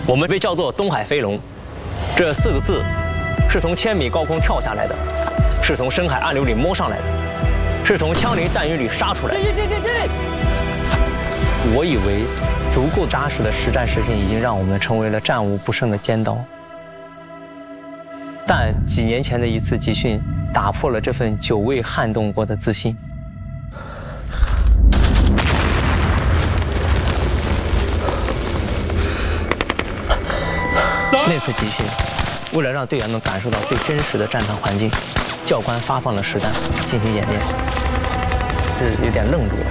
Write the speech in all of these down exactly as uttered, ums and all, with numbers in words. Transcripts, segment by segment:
我们被叫做东海飞龙，这四个字是从千米高空跳下来的，是从深海暗流里摸上来的，是从枪林弹雨里杀出来的。我以为足够扎实的实战实践已经让我们成为了战无不胜的尖刀，但几年前的一次集训打破了这份久未撼动过的自信。那次集训，为了让队员们感受到最真实的战场环境，教官发放了实弹进行演练，是有点愣住了。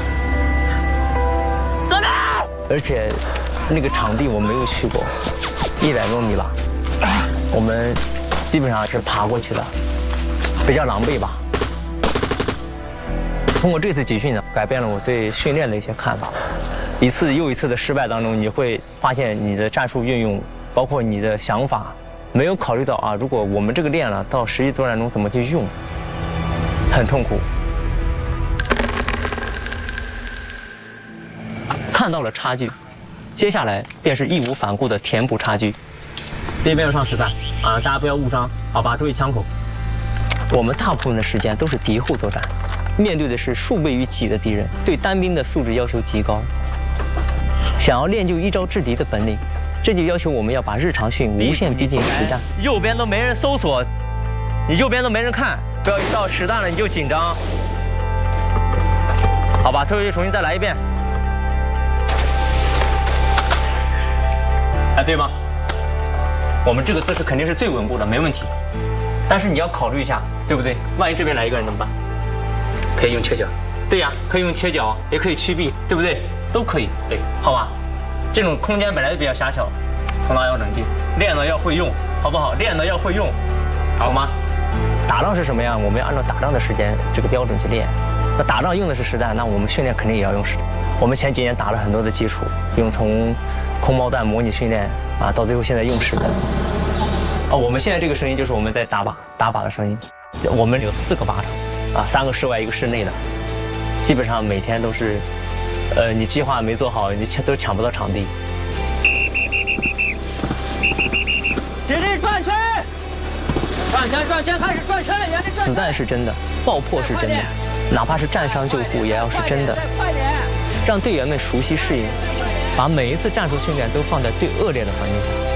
走吧！而且那个场地我没有去过，一百多米吧，我们基本上是爬过去的，比较狼狈吧。通过这次集训呢，改变了我对训练的一些看法。一次又一次的失败当中，你会发现你的战术运用，包括你的想法，没有考虑到啊，如果我们这个练了，到实际作战中怎么去用，很痛苦。看到了差距，接下来便是义无反顾的填补差距。这边要上实弹啊，大家不要误伤，好吧？注意枪口。我们大部分的时间都是敌后作战，面对的是数倍于己的敌人，对单兵的素质要求极高。想要练就一招制敌的本领，这就要求我们要把日常训无限逼近实战。右边都没人搜索，你右边都没人看，不要一到实弹了你就紧张。好吧，退回去重新再来一遍。哎，对吗？我们这个姿势肯定是最稳固的，没问题。但是你要考虑一下，对不对？万一这边来一个人怎么办？可以用切角。对呀，可以用切角，也可以屈臂，对不对？都可以，对，好吧？这种空间本来就比较狭小，头脑要冷静，练了要会用，好不好？练了要会用，好吗？打仗是什么样？我们要按照打仗的时间这个标准去练。那打仗用的是实弹，那我们训练肯定也要用实弹。我们前几年打了很多的基础，用从空包弹模拟训练啊，到最后现在用实弹。啊，我们现在这个声音就是我们在打靶打靶的声音。我们有四个靶场，啊，三个室外，一个室内的，基本上每天都是，呃，你计划没做好，你都抢不到场地。起立转圈，转圈转圈开始转圈，原地转圈。子弹是真的，爆破是真的，哪怕是战伤救护也要是真的。让队员们熟悉适应，把每一次战术训练都放在最恶劣的环境下。